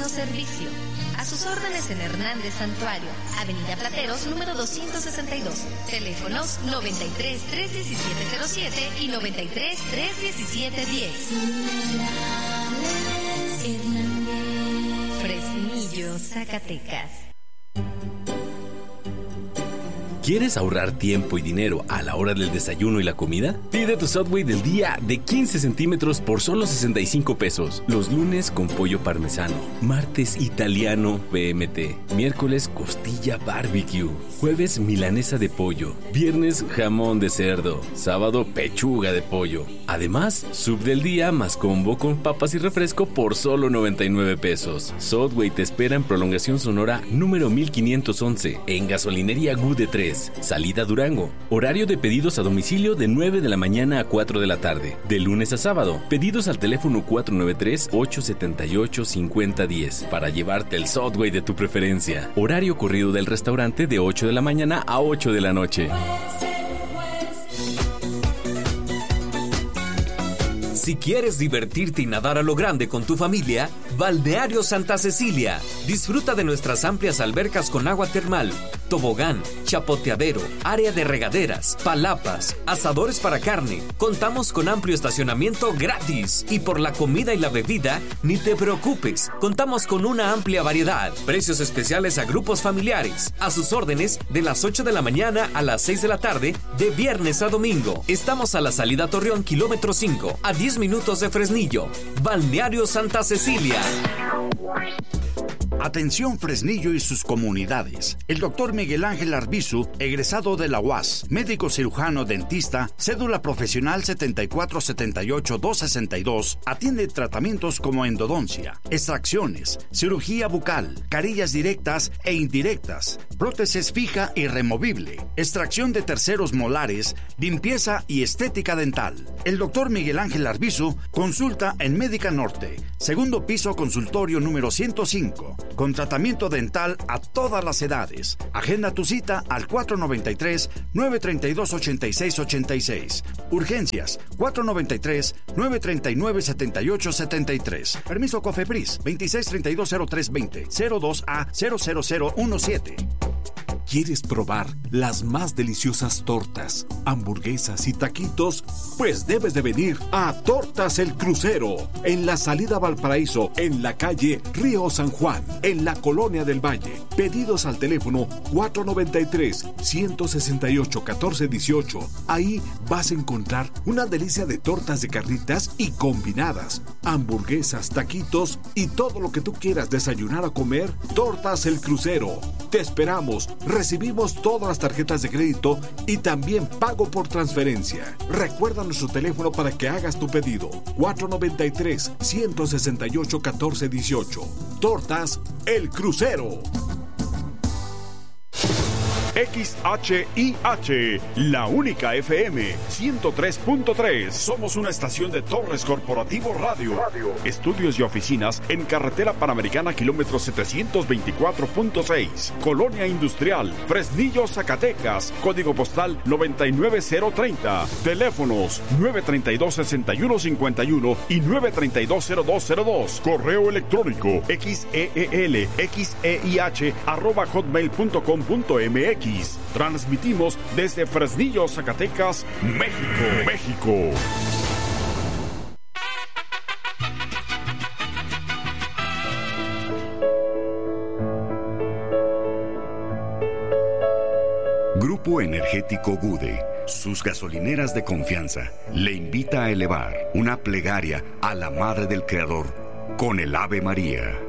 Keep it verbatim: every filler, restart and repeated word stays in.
nuestro servicio. A sus órdenes en Hernández Santuario, Avenida Plateros, número doscientos sesenta y dos. Teléfonos noventa y tres, tres diecisiete cero siete y noventa y tres, tres diecisiete diez. Fresnillo, Zacatecas. ¿Quieres ahorrar tiempo y dinero a la hora del desayuno y la comida? Pide tu Subway del día de quince centímetros por solo sesenta y cinco pesos. Los lunes con pollo parmesano, martes italiano B M T, miércoles costilla barbecue, jueves milanesa de pollo, viernes jamón de cerdo, sábado pechuga de pollo. Además, sub del día más combo con papas y refresco por solo noventa y nueve pesos. Subway te espera en Prolongación Sonora número mil quinientos once, en Gasolinería Gude tres. Salida Durango. Horario de pedidos a domicilio de nueve de la mañana a cuatro de la tarde. De lunes a sábado. Pedidos al teléfono cuatro nueve tres, ocho siete ocho, cinco cero uno cero para llevarte el Subway de tu preferencia. Horario corrido del restaurante de ocho de la mañana a ocho de la noche. Si quieres divertirte y nadar a lo grande con tu familia, Balneario Santa Cecilia. Disfruta de nuestras amplias albercas con agua termal, tobogán, chapoteadero, área de regaderas, palapas, asadores para carne. Contamos con amplio estacionamiento gratis. Y por la comida y la bebida, ni te preocupes. Contamos con una amplia variedad. Precios especiales a grupos familiares. A sus órdenes de las ocho de la mañana a las seis de la tarde, de viernes a domingo. Estamos a la salida Torreón, kilómetro cinco, a diez minutos de Fresnillo. Balneario Santa Cecilia. Atención Fresnillo y sus comunidades. El doctor Miguel Ángel Arbizu, egresado de la U A S, médico cirujano dentista, cédula profesional setenta y cuatro setenta y ocho dos sesenta y dos, atiende tratamientos como endodoncia, extracciones, cirugía bucal, carillas directas e indirectas, prótesis fija y removible, extracción de terceros molares, limpieza y estética dental. El doctor Miguel Ángel Arbizu consulta en Médica Norte, segundo piso, consultorio número ciento cinco. Con tratamiento dental a todas las edades. Agenda tu cita al cuatro nueve tres, nueve tres dos, ocho seis ocho seis. Urgencias cuatro nueve tres, nueve tres nueve, siete ocho siete tres. Permiso COFEPRIS veintiséis treinta y dos cero tres veinte, cero dos A cero cero cero uno siete. ¿Quieres probar las más deliciosas tortas, hamburguesas y taquitos? Pues debes de venir a Tortas El Crucero, en la salida Valparaíso, en la calle Río San Juan, en la Colonia del Valle. Pedidos al teléfono cuatro nueve tres, uno seis ocho, uno cuatro uno ocho. Ahí vas a encontrar una delicia de tortas de carnitas y combinadas, hamburguesas, taquitos y todo lo que tú quieras desayunar o comer. Tortas El Crucero. Te esperamos. Recibimos todas las tarjetas de crédito y también pago por transferencia. Recuerda nuestro teléfono para que hagas tu pedido. cuatro nueve tres, uno seis ocho, uno cuatro uno ocho. Tortas El Crucero. X H I H, la única F M ciento tres punto tres. Somos una estación de Torres Corporativo Radio. Radio. Estudios y oficinas en Carretera Panamericana, kilómetro setecientos veinticuatro punto seis. Colonia Industrial, Fresnillo, Zacatecas. Código postal noventa y nueve cero treinta. Teléfonos nueve tres dos, seis uno cinco uno y nueve tres dos, cero dos cero dos. Correo electrónico xeel, xeih, arroba hotmail punto com punto mx. Transmitimos desde Fresnillo, Zacatecas, México, México. Grupo Energético Gude, sus gasolineras de confianza, le invita a elevar una plegaria a la Madre del Creador con el Ave María.